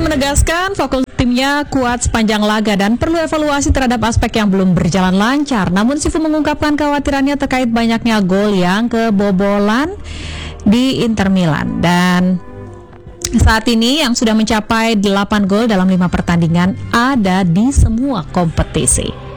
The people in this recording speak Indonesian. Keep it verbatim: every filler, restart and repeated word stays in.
menegaskan fokus timnya kuat sepanjang laga dan perlu evaluasi terhadap aspek yang belum berjalan lancar. Namun Sifu mengungkapkan kekhawatirannya terkait banyaknya gol yang kebobolan di Inter Milan. Dan saat ini yang sudah mencapai delapan gol dalam lima pertandingan ada di semua kompetisi.